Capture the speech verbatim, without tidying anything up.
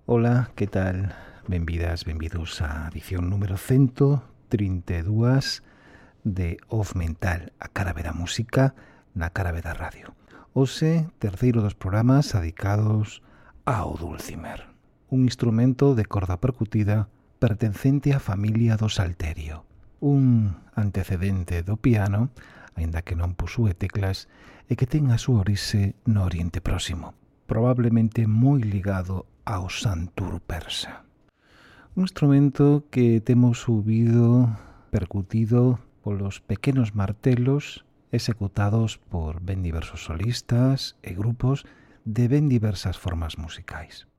Ola, que tal? Benvidas, benvidos á edición número ciento trinta e dúas de Off Mental, a cara B da música na cara B da radio. Hoxe, terceiro dos programas dedicados ao dulcimer, un instrumento de corda percutida pertencente á familia do salterio, un antecedente do piano, aínda que non posúe teclas, e que ten a súa orixe no Oriente Próximo, probablemente moi ligado ao santur persa. Un instrumento que temos ouvido percutido polos pequenos martelos executados por ben diversos solistas e grupos de ben diversas formas musicais.